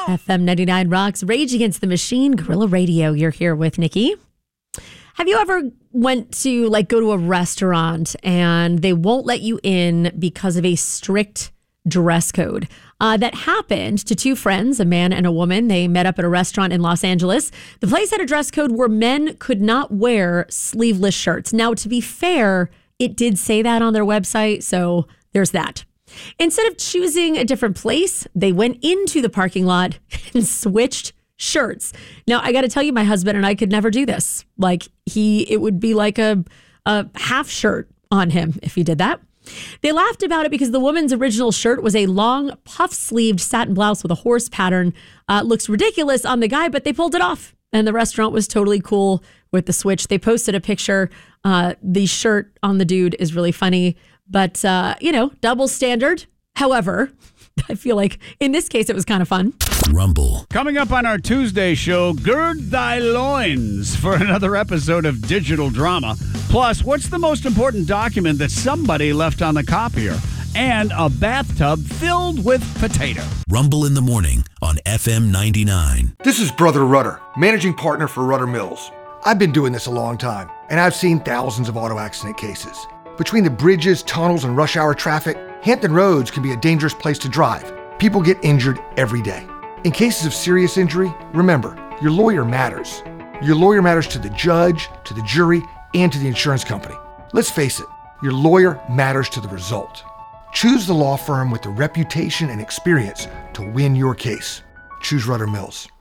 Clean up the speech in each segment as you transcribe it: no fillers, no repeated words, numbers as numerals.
FM 99 rocks, Rage Against the Machine, Guerrilla Radio. You're here with Nikki. Have you ever went to go to a restaurant and they won't let you in because of a strict dress code? That happened to two friends, a man and a woman. They met up at a restaurant in Los Angeles. The place had a dress code where men could not wear sleeveless shirts. Now, to be fair, it did say that on their website, so there's that. Instead of choosing a different place, they went into the parking lot and switched shirts. Now, I got to tell you, my husband and I could never do this. It would be like a half shirt on him if he did that. They laughed about it because the woman's original shirt was a long, puff-sleeved satin blouse with a horse pattern. Looks ridiculous on the guy, but they pulled it off. And the restaurant was totally cool with the switch. They posted a picture. The shirt on the dude is really funny. But, double standard. However, I feel like in this case, it was kind of fun. Rumble. Coming up on our Tuesday show, gird thy loins for another episode of Digital Drama. Plus, what's the most important document that somebody left on the copier? And a bathtub filled with potato. Rumble in the morning on FM 99. This is Brother Rudder, managing partner for Rudder Mills. I've been doing this a long time, and I've seen thousands of auto accident cases. Between the bridges, tunnels, and rush hour traffic, Hampton Roads can be a dangerous place to drive. People get injured every day. In cases of serious injury, remember, your lawyer matters. Your lawyer matters to the judge, to the jury, and to the insurance company. Let's face it, your lawyer matters to the result. Choose the law firm with the reputation and experience to win your case. Choose Rudder Mills.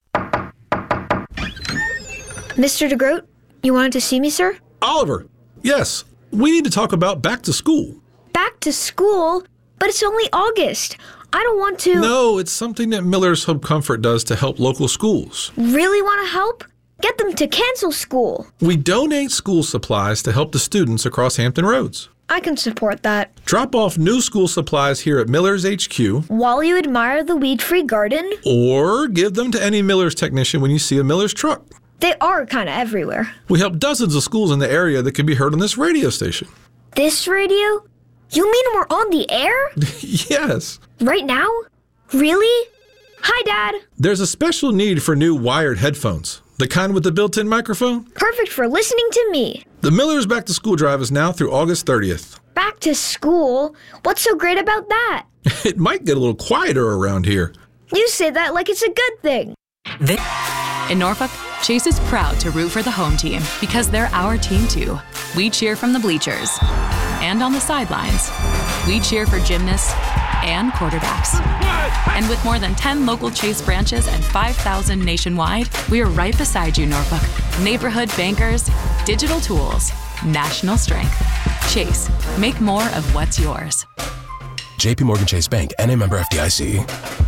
Mr. DeGroat, you wanted to see me, sir? Oliver, yes. We need to talk about back to school. Back to school? But it's only August. I don't want to... No, it's something that Miller's Home Comfort does to help local schools. Really want to help? Get them to cancel school. We donate school supplies to help the students across Hampton Roads. I can support that. Drop off new school supplies here at Miller's HQ. While you admire the weed-free garden. Or give them to any Miller's technician when you see a Miller's truck. They are kind of everywhere. We help dozens of schools in the area that can be heard on this radio station. This radio? You mean we're on the air? Yes. Right now? Really? Hi, Dad. There's a special need for new wired headphones. The kind with the built-in microphone? Perfect for listening to me. The Miller's Back to School Drive is now through August 30th. Back to school? What's so great about that? It might get a little quieter around here. You say that like it's a good thing. In Norfolk, Chase is proud to root for the home team because they're our team too. We cheer from the bleachers and on the sidelines. We cheer for gymnasts and quarterbacks. And with more than 10 local Chase branches and 5,000 nationwide, we are right beside you, Norfolk. Neighborhood bankers, digital tools, national strength. Chase, make more of what's yours. JP Morgan Chase Bank, N.A. member FDIC.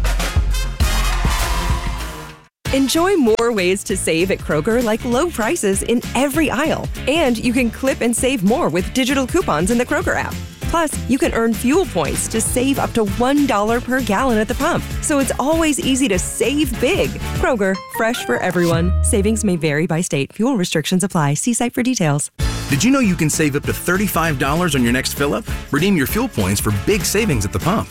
Enjoy more ways to save at Kroger, like low prices in every aisle. And you can clip and save more with digital coupons in the Kroger app. Plus, you can earn fuel points to save up to $1 per gallon at the pump. So it's always easy to save big. Kroger, fresh for everyone. Savings may vary by state. Fuel restrictions apply. See site for details. Did you know you can save up to $35 on your next fill-up? Redeem your fuel points for big savings at the pump.